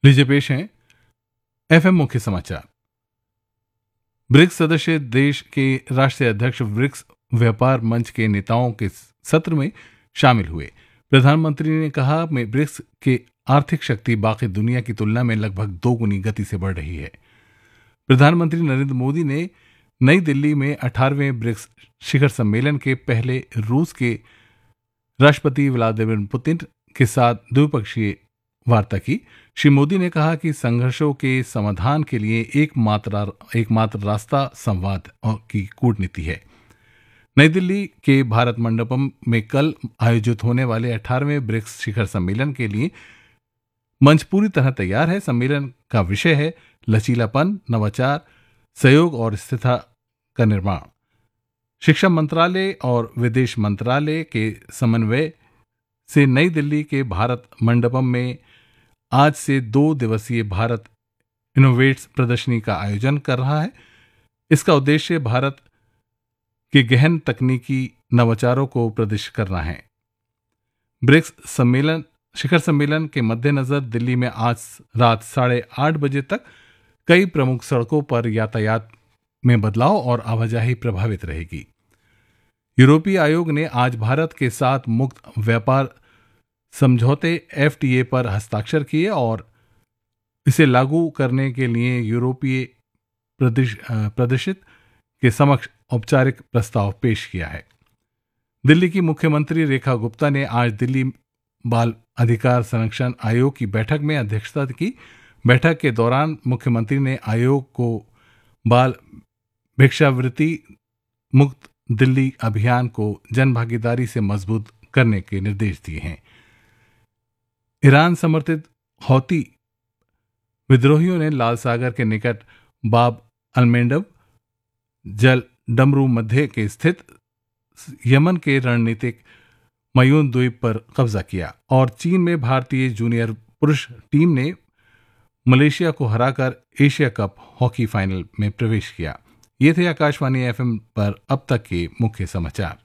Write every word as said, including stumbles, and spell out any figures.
लीजिए पेश हैं एफएम मुख्य समाचार। ब्रिक्स सदस्य देश के राष्ट्रीय अध्यक्ष ब्रिक्स व्यापार मंच के नेताओं के सत्र में शामिल हुए। प्रधानमंत्री ने कहा कि ब्रिक्स की आर्थिक शक्ति बाकी दुनिया की तुलना में लगभग दोगुनी गति से बढ़ रही है। प्रधानमंत्री नरेंद्र मोदी ने नई दिल्ली में अठारहवें ब्रिक्स शिखर सम्मेलन के पहले रूस के राष्ट्रपति व्लादिमीर पुतिन के साथ द्विपक्षीय वार्ता की। श्री मोदी ने कहा कि संघर्षों के समाधान के लिए एकमात्र एकमात्र रास्ता संवाद की कूटनीति है। नई दिल्ली के भारत मंडपम में कल आयोजित होने वाले अठारहवें ब्रिक्स शिखर सम्मेलन के लिए मंच पूरी तरह तैयार है। सम्मेलन का विषय है लचीलापन, नवाचार, सहयोग और स्थिरता का निर्माण। शिक्षा मंत्रालय और विदेश मंत्रालय के समन्वय से नई दिल्ली के भारत मंडपम में आज से दो दिवसीय भारत इनोवेट्स प्रदर्शनी का आयोजन कर रहा है। इसका उद्देश्य भारत के गहन तकनीकी नवाचारों को प्रदर्शित करना है। ब्रिक्स सम्मेलन शिखर सम्मेलन के मद्देनजर दिल्ली में आज रात साढ़े आठ बजे तक कई प्रमुख सड़कों पर यातायात में बदलाव और आवाजाही प्रभावित रहेगी। यूरोपीय आयोग ने आज भारत के साथ मुक्त व्यापार समझौते एफटीए पर हस्ताक्षर किए और इसे लागू करने के लिए यूरोपीय प्रदर्शित के समक्ष औपचारिक प्रस्ताव पेश किया है। दिल्ली की मुख्यमंत्री रेखा गुप्ता ने आज दिल्ली बाल अधिकार संरक्षण आयोग की बैठक में अध्यक्षता की। बैठक के दौरान मुख्यमंत्री ने आयोग को बाल भिक्षावृत्ति मुक्त दिल्ली अभियान को जनभागीदारी से मजबूत करने के निर्देश दिए हैं। ईरान समर्थित हौती विद्रोहियों ने लाल सागर के निकट बाब अलमेंडव जल डमरू मध्य के स्थित यमन के रणनीतिक मयून द्वीप पर कब्जा किया और चीन में भारतीय जूनियर पुरुष टीम ने मलेशिया को हराकर एशिया कप हॉकी फाइनल में प्रवेश किया। ये थे आकाशवाणी एफएम पर अब तक के मुख्य समाचार।